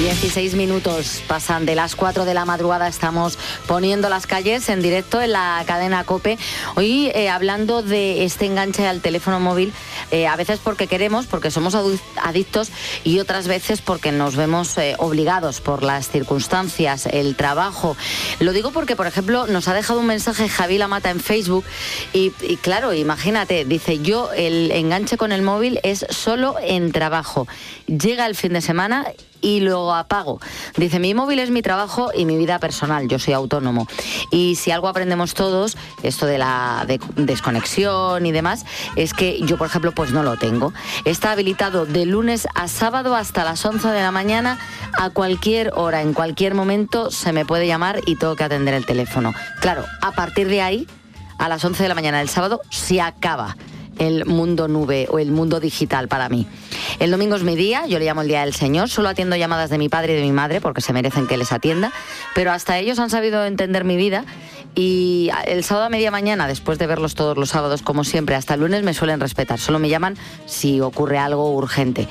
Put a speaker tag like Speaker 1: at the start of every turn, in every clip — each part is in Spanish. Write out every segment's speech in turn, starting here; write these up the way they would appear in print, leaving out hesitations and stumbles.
Speaker 1: 16 minutos pasan de las 4 de la madrugada, estamos poniendo las calles en directo en la cadena COPE. Hoy hablando de este enganche al teléfono móvil, a veces porque queremos, porque somos adictos, y otras veces porque nos vemos obligados por las circunstancias, el trabajo. Lo digo porque, por ejemplo, nos ha dejado un mensaje Javi Lamata en Facebook y claro, imagínate, dice: yo el enganche con el móvil es solo en trabajo. Llega el fin de semana y lo apago. Dice: mi móvil es mi trabajo y mi vida personal, yo soy autónomo. Y si algo aprendemos todos, esto de la desconexión y demás, es que yo, por ejemplo, pues no lo tengo. Está habilitado de lunes a sábado hasta las 11 de la mañana, a cualquier hora, en cualquier momento se me puede llamar y tengo que atender el teléfono. Claro, a partir de ahí, a las 11 de la mañana del sábado, se acaba el mundo nube o el mundo digital para mí. El domingo es mi día, yo le llamo el Día del Señor, solo atiendo llamadas de mi padre y de mi madre porque se merecen que les atienda, pero hasta ellos han sabido entender mi vida. Y el sábado a media mañana, después de verlos todos los sábados, como siempre, hasta el lunes me suelen respetar. Solo me llaman si ocurre algo urgente.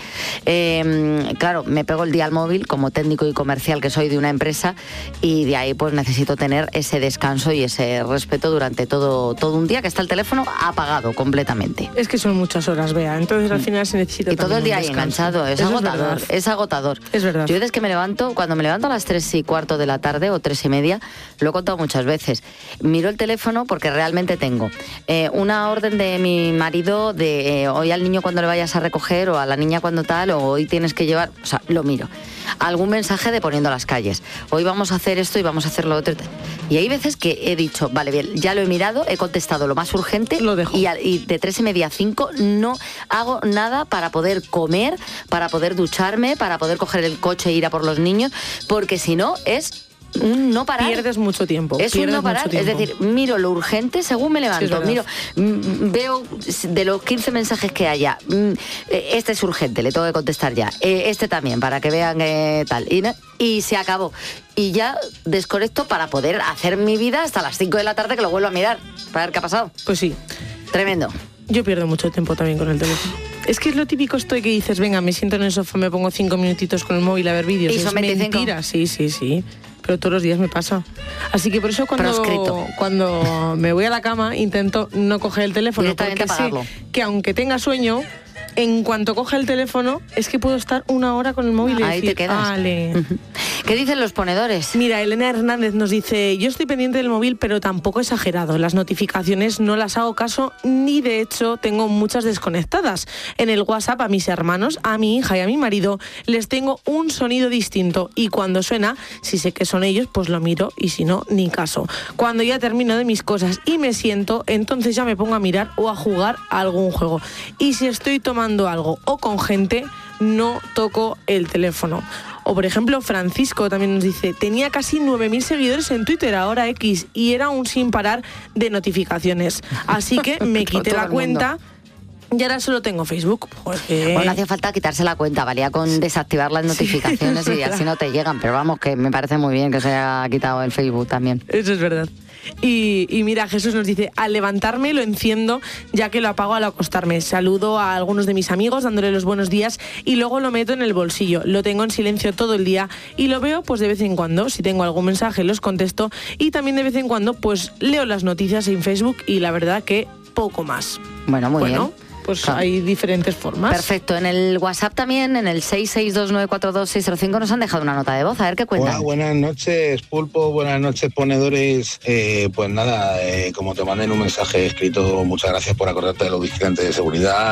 Speaker 1: Claro, me pego el día al móvil como técnico y comercial que soy de una empresa, y de ahí pues necesito tener ese descanso y ese respeto durante todo un día, que está el teléfono apagado completamente.
Speaker 2: Es que son muchas horas, Bea, entonces al final se necesita.
Speaker 1: Y todo el día ahí enganchado, es agotador, es agotador.
Speaker 2: Es verdad.
Speaker 1: Yo desde que cuando me levanto a las 3:15 de la tarde o 3:30, lo he contado muchas veces. Miro el teléfono porque realmente tengo una orden de mi marido de hoy al niño cuando le vayas a recoger, o a la niña cuando tal, o hoy tienes que llevar, o sea, lo miro. Algún mensaje de poniendo las calles, hoy vamos a hacer esto y vamos a hacer lo otro. Y hay veces que he dicho, vale, bien, ya lo he mirado, he contestado lo más urgente,
Speaker 2: lo dejo.
Speaker 1: Y de 3:30 a 5 no hago nada para poder comer, para poder ducharme, para poder coger el coche e ir a por los niños, porque si no es un no parar.
Speaker 2: Pierdes mucho tiempo.
Speaker 1: Es un no parar, es decir, miro lo urgente según me levanto, sí, veo de los 15 mensajes que haya, este es urgente, le tengo que contestar ya, este también, para que vean tal, y se acabó. Y ya desconecto para poder hacer mi vida hasta las 5 de la tarde, que lo vuelvo a mirar, para ver qué ha pasado.
Speaker 2: Pues sí.
Speaker 1: Tremendo.
Speaker 2: Yo pierdo mucho tiempo también con el teléfono. Es que es lo típico esto de que dices, venga, me siento en el sofá, me pongo 5 minutitos con el móvil a ver vídeos.
Speaker 1: ¿Y son 25?
Speaker 2: Mentira, sí. Pero todos los días me pasa. Así que por eso cuando me voy a la cama intento no coger el teléfono, porque sé que aunque tenga sueño, en cuanto coge el teléfono, es que puedo estar 1 hora con el móvil y
Speaker 1: ahí
Speaker 2: decir,
Speaker 1: te quedas.
Speaker 2: Vale.
Speaker 1: ¿Qué dicen los ponedores?
Speaker 2: Mira, Elena Hernández nos dice: yo estoy pendiente del móvil, pero tampoco exagerado. Las notificaciones no las hago caso, ni de hecho tengo muchas desconectadas. En el WhatsApp a mis hermanos, a mi hija y a mi marido les tengo un sonido distinto, y cuando suena, si sé que son ellos, pues lo miro, y si no, ni caso. Cuando ya termino de mis cosas y me siento, entonces ya me pongo a mirar o a jugar a algún juego. Y si estoy tomando algo o con gente, no toco el teléfono. O por ejemplo, Francisco también nos dice: tenía casi 9.000 seguidores en Twitter, ahora X, y era un sin parar de notificaciones. Así que me quité la cuenta. Y ahora solo tengo Facebook. Porque...
Speaker 1: Bueno, no hacía falta quitarse la cuenta, valía con desactivar las notificaciones, y así no te llegan. Pero vamos, que me parece muy bien que se haya quitado el Facebook también.
Speaker 2: Eso es verdad. Y mira, Jesús nos dice: al levantarme lo enciendo, ya que lo apago al acostarme. Saludo a algunos de mis amigos dándole los buenos días y luego lo meto en el bolsillo. Lo tengo en silencio todo el día y lo veo pues de vez en cuando. Si tengo algún mensaje los contesto, y también de vez en cuando pues leo las noticias en Facebook, y la verdad que poco más.
Speaker 1: Bueno, muy bien.
Speaker 2: Pues hay diferentes formas.
Speaker 1: Perfecto. En el WhatsApp también, en el 662942605, nos han dejado una nota de voz. A ver qué cuentan.
Speaker 3: Hola, buenas noches, Pulpo. Buenas noches, ponedores. Pues nada, como te mandé en un mensaje escrito, muchas gracias por acordarte de los vigilantes de seguridad.